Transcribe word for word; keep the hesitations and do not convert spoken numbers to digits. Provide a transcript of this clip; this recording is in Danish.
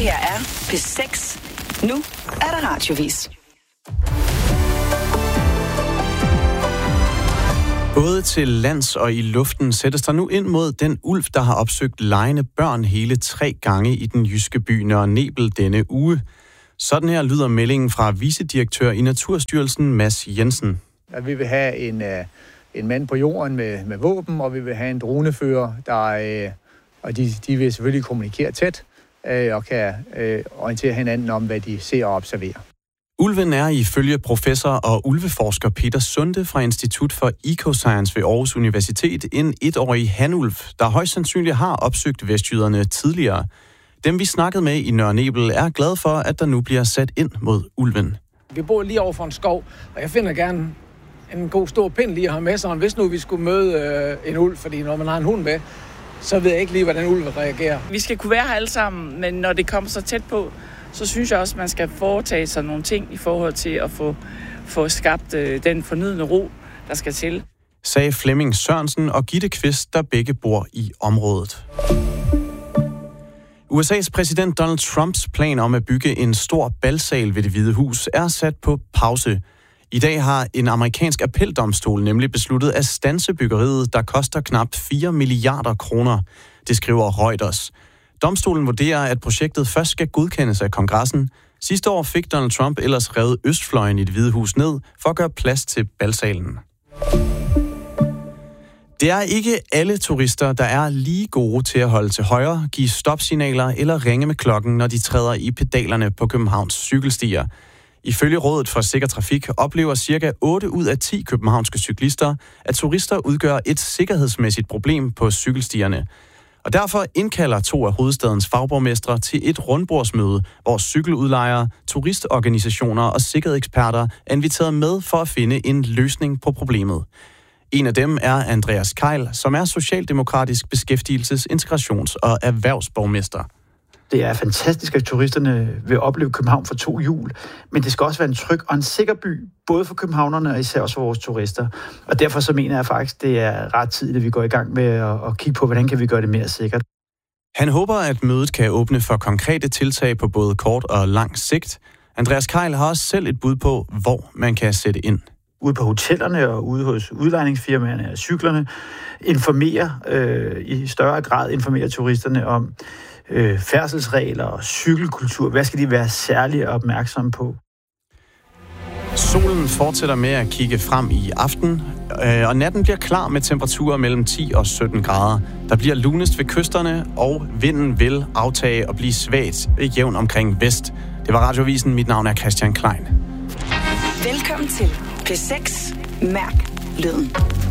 her er P seks. Nu er der radiovis. Både til lands og i luften sættes der nu ind mod den ulv, der har opsøgt legende børn hele tre gange i den jyske by Nørre Nebel denne uge. Sådan her lyder meldingen fra vicedirektør i Naturstyrelsen, Mads Jensen. At vi vil have en, en mand på jorden med, med våben, og vi vil have en dronefører, der, og de, de vil selvfølgelig kommunikere tæt og kan orientere hinanden om, hvad de ser og observerer. Ulven er ifølge professor og ulveforsker Peter Sunde fra Institut for Ecoscience ved Aarhus Universitet en etårig hanulv, der højst sandsynligt har opsøgt vestjyderne tidligere. Dem vi snakkede med i Nørre Nebel er glade for, at der nu bliver sat ind mod ulven. Vi bor lige over for en skov, og jeg finder gerne en god stor pind lige at have med sig. Hvis nu vi skulle møde øh, en ulv, fordi når man har en hund med, så ved jeg ikke lige, hvordan ulven reagerer. Vi skal kunne være her alle sammen, men når det kommer så tæt på, så synes jeg også, at man skal foretage sig nogle ting i forhold til at få, få skabt øh, den fornødne ro, der skal til. Sagde Flemming Sørensen og Gitte Kvist, der begge bor i området. U S A's præsident Donald Trumps plan om at bygge en stor balsal ved Det Hvide Hus er sat på pause. I dag har en amerikansk appeldomstol nemlig besluttet at standse byggeriet, der koster knap fire milliarder kroner. Det skriver Reuters. Domstolen vurderer, at projektet først skal godkendes af kongressen. Sidste år fik Donald Trump ellers revet østfløjen i Det Hvide Hus ned for at gøre plads til balsalen. Det er ikke alle turister, der er lige gode til at holde til højre, give stopsignaler eller ringe med klokken, når de træder i pedalerne på Københavns cykelstier. Ifølge Rådet for Sikker Trafik oplever cirka otte ud af ti københavnske cyklister, at turister udgør et sikkerhedsmæssigt problem på cykelstierne. Og derfor indkalder to af hovedstadens fagborgmestre til et rundbordsmøde, hvor cykeludlejere, turistorganisationer og sikkerhedseksperter er inviteret med for at finde en løsning på problemet. En af dem er Andreas Keil, som er socialdemokratisk beskæftigelses-, integrations- og erhvervsborgmester. Det er fantastisk, at turisterne vil opleve København for to hjul, men det skal også være en tryg og en sikker by, både for københavnerne og især også for vores turister. Og derfor så mener jeg faktisk, det er ret tid, at vi går i gang med at, at kigge på, hvordan kan vi gøre det mere sikkert. Han håber, at mødet kan åbne for konkrete tiltag på både kort og lang sigt. Andreas Keil har også selv et bud på, hvor man kan sætte ind. Ude på hotellerne og ude hos udlejningsfirmaerne og cyklerne, informere øh, i større grad informere turisterne om øh, færdselsregler og cykelkultur. Hvad skal de være særligt opmærksomme på? Solen fortsætter med at kigge frem i aften, øh, og natten bliver klar med temperaturer mellem ti og sytten grader. Der bliver lunest ved kysterne, og vinden vil aftage og blive svagt jævn omkring vest. Det var Radiovisen. Mit navn er Christian Klein. Velkommen til P seks. Mærk lyden.